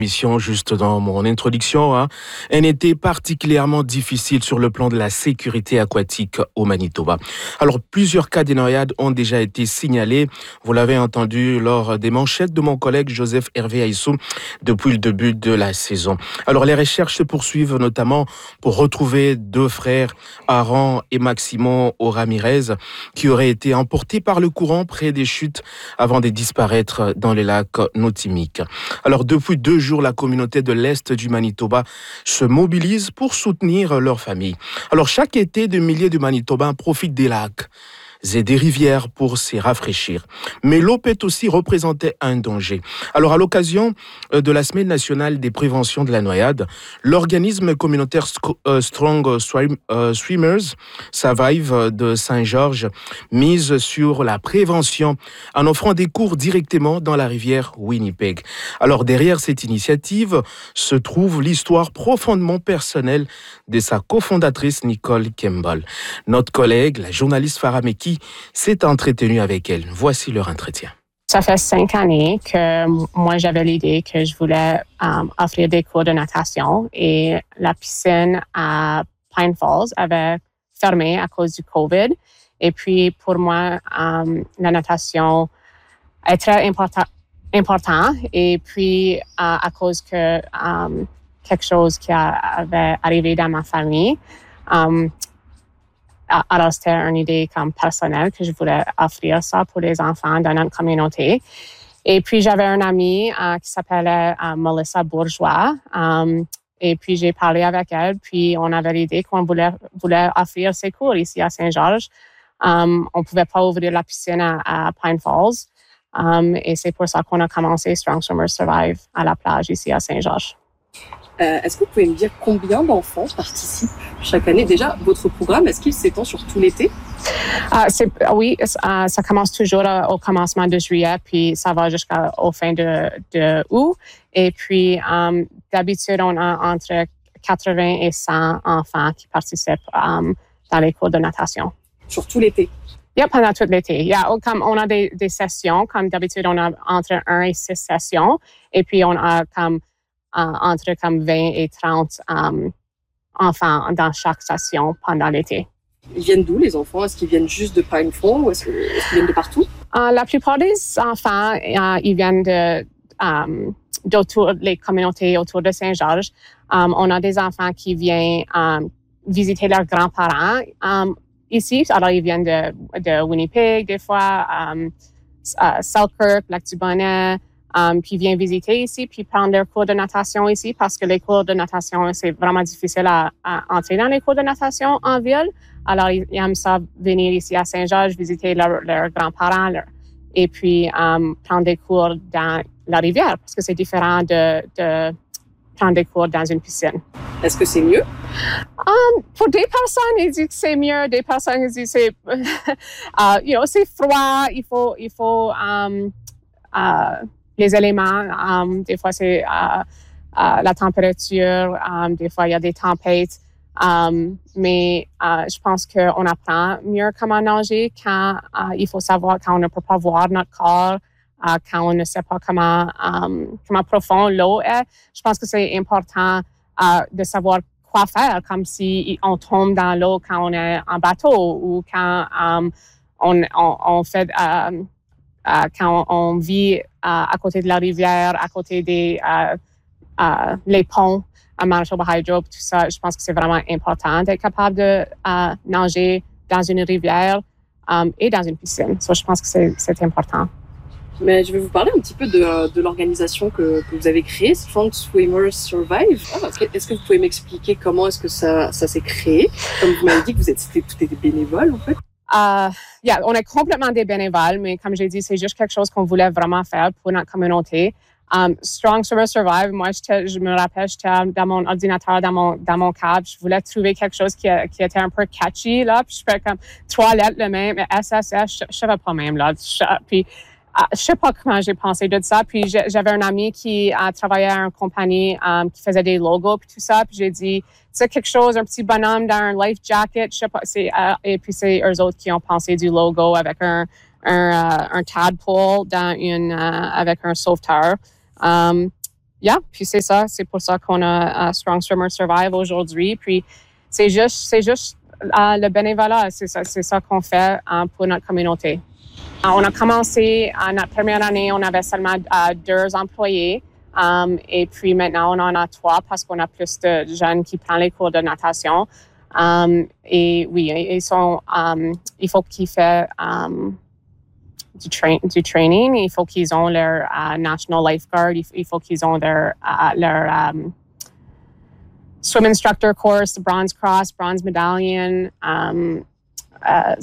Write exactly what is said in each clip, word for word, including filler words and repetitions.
Mission juste dans mon introduction, hein, un été particulièrement difficile sur le plan de la sécurité aquatique au Manitoba. Alors, plusieurs cas de noyade ont déjà été signalés. Vous l'avez entendu lors des manchettes de mon collègue Joseph Hervé Aissou depuis le début de la saison. Alors, les recherches se poursuivent notamment pour retrouver deux frères, Aaron et Maximon Ramirez, qui auraient été emportés par le courant près des chutes avant de disparaître dans le lac Notimic. Alors, depuis deux jours, la communauté de l'Est du Manitoba se mobilise pour soutenir leur famille. Alors, chaque été, des milliers de Manitobans profitent des lacs et des rivières pour se rafraîchir. Mais l'eau peut aussi représenter un danger. Alors, à l'occasion de la Semaine nationale des préventions de la noyade, l'organisme communautaire Strong Swimmers Survive de Saint-Georges mise sur la prévention en offrant des cours directement dans la rivière Winnipeg. Alors, derrière cette initiative se trouve l'histoire profondément personnelle de sa cofondatrice Nicole Campbell. Notre collègue, la journaliste Farah Meki, s'est entretenue avec elle. Voici leur entretien. Ça fait cinq années que moi, j'avais l'idée que je voulais um, offrir des cours de natation et la piscine à Pine Falls avait fermé à cause du COVID. Et puis, pour moi, um, la natation est très important, important. Et puis, uh, à cause que um, quelque chose qui a, avait arrivé dans ma famille, um, alors, c'était une idée comme personnelle que je voulais offrir ça pour les enfants dans notre communauté. Et puis, j'avais un ami euh, qui s'appelait euh, Melissa Bourgeois. Um, et puis, j'ai parlé avec elle. Puis, on avait l'idée qu'on voulait, voulait offrir ces cours ici à Saint-Georges. Um, on ne pouvait pas ouvrir la piscine à, à Pine Falls. Um, et c'est pour ça qu'on a commencé Strong Swimmers Survive à la plage ici à Saint-Georges. Euh, est-ce que vous pouvez me dire combien d'enfants participent chaque année? Déjà, votre programme, est-ce qu'il s'étend sur tout l'été? Uh, c'est, oui, uh, ça commence toujours uh, au commencement de juillet, puis ça va jusqu'au fin de, de août. Et puis, um, d'habitude, on a entre quatre-vingts et cent enfants qui participent um, dans les cours de natation. Sur tout l'été? Oui, pendant tout l'été. Yeah, comme on a des, des sessions, comme d'habitude, on a entre un et six sessions. Et puis, on a comme Uh, entre comme vingt et trente um, enfants dans chaque session pendant l'été. Ils viennent d'où, les enfants? Est-ce qu'ils viennent juste de Pine Falls ou est-ce, que, est-ce qu'ils viennent de partout? Uh, la plupart des enfants, uh, ils viennent de, um, d'autour les communautés autour de Saint-Georges. Um, on a des enfants qui viennent um, visiter leurs grands-parents um, ici. Alors, ils viennent de, de Winnipeg, des fois, um, uh, Selkirk, Lac-du-Bonnet. Um, puis viennent visiter ici, puis prendre leurs cours de natation ici, parce que les cours de natation, c'est vraiment difficile à, à entrer dans les cours de natation en ville. Alors, ils, ils aiment ça venir ici à Saint-Georges, visiter leurs leur grands-parents, leur, et puis um, prendre des cours dans la rivière, parce que c'est différent de, de prendre des cours dans une piscine. Est-ce que c'est mieux? Um, pour des personnes, ils disent que c'est mieux. Des personnes, ils disent que c'est, uh, you know, c'est froid, il faut, il faut um, uh, les éléments, um, des fois c'est uh, uh, la température, um, des fois il y a des tempêtes, um, mais uh, je pense qu'on apprend mieux comment nager quand uh, il faut savoir, quand on ne peut pas voir notre corps, uh, quand on ne sait pas comment, um, comment profond l'eau est. Je pense que c'est important uh, de savoir quoi faire, comme si on tombe dans l'eau quand on est en bateau ou quand um, on, on, on fait... Um, Uh, quand on, on vit uh, à côté de la rivière, à côté des uh, uh, les ponts à Manitoba Hydro, tout ça, je pense que c'est vraiment important d'être capable de uh, nager dans une rivière um, et dans une piscine. So, je pense que c'est, c'est important. Mais je vais vous parler un petit peu de, de l'organisation que, que vous avez créée, Strong Swimmers Survive. Ah, est-ce que vous pouvez m'expliquer comment est-ce que ça, ça s'est créé? Comme vous m'avez dit que vous êtes, c'était, tout était bénévole, en fait. Uh, yeah, on est complètement des bénévoles, mais comme j'ai dit, c'est juste quelque chose qu'on voulait vraiment faire pour notre communauté. Um, Strong Swimmers Survive, moi, je me rappelle, j'étais dans mon ordinateur, dans mon, dans mon câble, je voulais trouver quelque chose qui, qui était un peu catchy, là, puis je fais comme trois lettres le même, S S S, je ne savais pas même, là. Je, puis, uh, je sais pas comment j'ai pensé de ça, puis j'avais un ami qui a travaillé à une compagnie um, qui faisait des logos, puis tout ça, puis j'ai dit, c'est quelque chose, un petit bonhomme dans un life jacket, je sais pas, c'est, uh, et puis c'est eux autres qui ont pensé du logo avec un, un, uh, un tadpole dans une, uh, avec un sauveteur. Um, yeah, puis c'est ça, c'est pour ça qu'on a uh, Strong Swimmer Survive aujourd'hui. Puis c'est juste, c'est juste uh, le bénévolat, c'est ça, c'est ça qu'on fait uh, pour notre communauté. Uh, on a commencé uh, notre première année, on avait seulement uh, deux employés. Um, et puis maintenant, on en a trois parce qu'on a plus de jeunes qui prennent les cours de natation. Um, et oui, ils sont, um, il faut qu'ils fassent um, du, tra- du training, il faut qu'ils aient leur uh, national lifeguard, il, il faut qu'ils aient leur, uh, leur um, swim instructor course, bronze cross, bronze medallion, um, uh,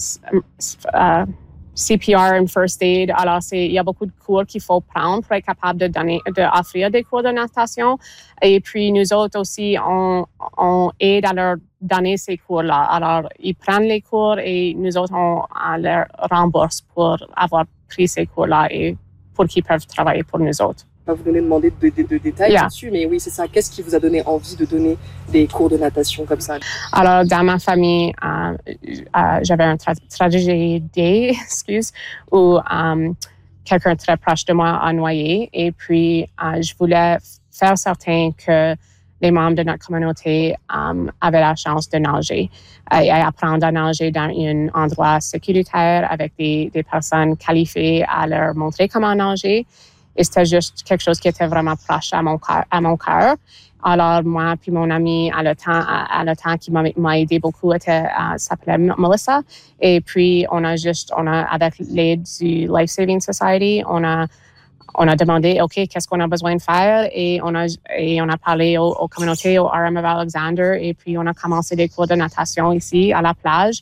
uh, C P R and first aid. Alors, c'est, il y a beaucoup de cours qu'il faut prendre pour être capable de donner, d'offrir des cours de natation. Et puis, nous autres aussi, on, on aide à leur donner ces cours-là. Alors, ils prennent les cours et nous autres, on, on leur rembourse pour avoir pris ces cours-là et pour qu'ils peuvent travailler pour nous autres. Je ne vais pas vous donner demander de, de, de détails yeah. là-dessus, mais oui, c'est ça. Qu'est-ce qui vous a donné envie de donner des cours de natation comme ça? Alors, dans ma famille, euh, euh, j'avais un tra- tragédie, excuse, où um, quelqu'un très proche de moi a noyé. Et puis, euh, je voulais faire certain que les membres de notre communauté um, avaient la chance de nager euh, et apprendre à nager dans un endroit sécuritaire avec des, des personnes qualifiées à leur montrer comment nager. Et c'était juste quelque chose qui était vraiment proche à mon cœur. À mon cœur. Alors, moi puis mon amie, à le temps, à, à le temps qui m'a, m'a aidé beaucoup, était, uh, s'appelait Melissa. Et puis, on a juste, on a, avec l'aide du Life Saving Society, on a, on a demandé, OK, qu'est-ce qu'on a besoin de faire? Et on a, et on a parlé aux, aux communautés, au R M of Alexander. Et puis, on a commencé des cours de natation ici, à la plage.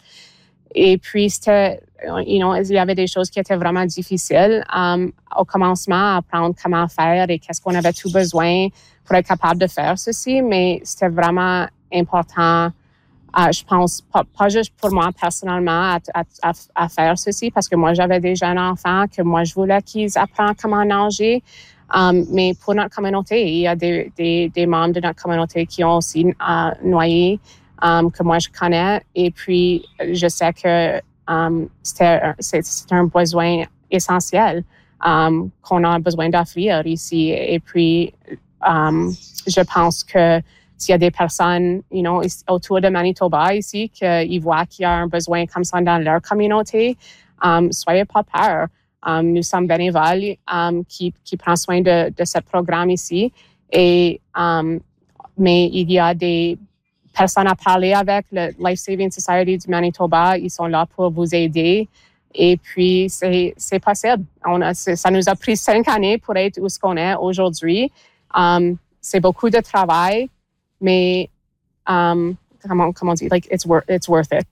Et puis, c'était, you know, il y avait des choses qui étaient vraiment difficiles um, au commencement, à apprendre comment faire et qu'est-ce qu'on avait tout besoin pour être capable de faire ceci. Mais c'était vraiment important, uh, je pense, pas, pas juste pour moi personnellement à, à, à, à faire ceci, parce que moi, j'avais des jeunes enfants que moi, je voulais qu'ils apprennent comment nager. Um, mais pour notre communauté, il y a des, des, des membres de notre communauté qui ont aussi uh, noyé. Um, que moi je connais, et puis je sais que um, c'était, c'est, c'est un besoin essentiel um, qu'on a besoin d'offrir ici. Et puis um, je pense que s'il y a des personnes, you know, autour de Manitoba ici qu'ils voient qu'il y a un besoin comme ça dans leur communauté, um, soyez pas peur. Um, nous sommes bénévoles um, qui, qui prennent soin de, de ce programme ici. Et, um, mais il y a des personnes à parler avec, le Life Saving Society du Manitoba, ils sont là pour vous aider. Et puis, c'est, c'est possible. On a, c'est, ça nous a pris cinq années pour être où ce qu'on est aujourd'hui. Um, c'est beaucoup de travail, mais um, comment, comment dire, like, it's worth, it's worth it.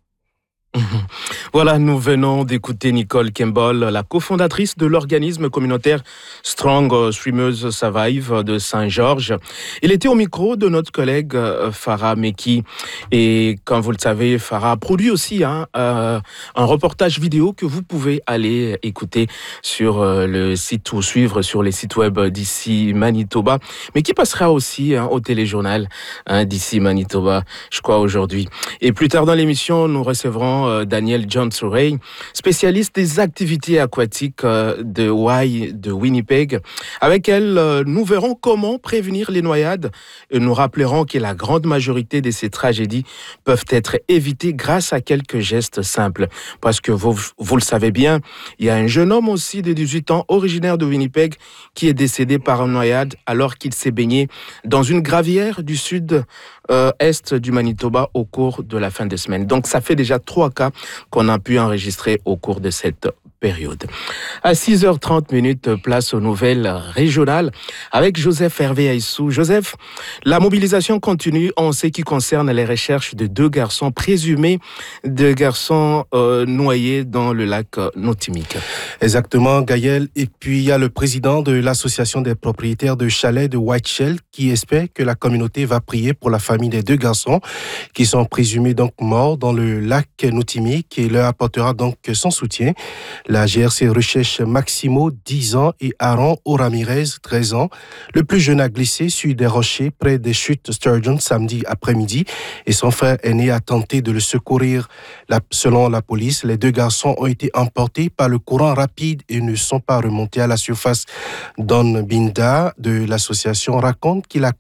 Voilà, nous venons d'écouter Nicole Campbell, la cofondatrice de l'organisme communautaire Strong Swimmers Survive de Saint-Georges. Elle était au micro de notre collègue Farah Meki. Et comme vous le savez, Farah a produit aussi hein, euh, un reportage vidéo que vous pouvez aller écouter sur euh, le site ou suivre sur les sites web d'ici Manitoba, mais qui passera aussi hein, au téléjournal hein, d'ici Manitoba, je crois, aujourd'hui. Et plus tard dans l'émission, nous recevrons euh, Daniel John Surrey, spécialiste des activités aquatiques de Y de Winnipeg. Avec elle, nous verrons comment prévenir les noyades et nous rappellerons que la grande majorité de ces tragédies peuvent être évitées grâce à quelques gestes simples. Parce que vous, vous le savez bien, il y a un jeune homme aussi de dix-huit ans, originaire de Winnipeg, qui est décédé par une noyade alors qu'il s'est baigné dans une gravière du sud euh, est du Manitoba au cours de la fin de semaine. Donc ça fait déjà trois cas qu'on a pu enregistrer au cours de cette période. À six heures trente minutes, place aux nouvelles régionales avec Joseph Hervé Aissou. Joseph, la mobilisation continue en ce qui concerne les recherches de deux garçons présumés, deux garçons euh, noyés dans le lac Notimik. Exactement, Gaël. Et puis, il y a le président de l'association des propriétaires de chalets de White Shell qui espère que la communauté va prier pour la famille des deux garçons qui sont présumés donc morts dans le lac Notimik et leur apportera donc son soutien. La G R C recherche Maximo, dix ans, et Aaron Ramirez, treize ans. Le plus jeune a glissé sur des rochers près des chutes Sturgeon samedi après-midi et son frère aîné a tenté de le secourir. La, selon la police, les deux garçons ont été emportés par le courant rapide et ne sont pas remontés à la surface. Don Binda de l'association raconte qu'il a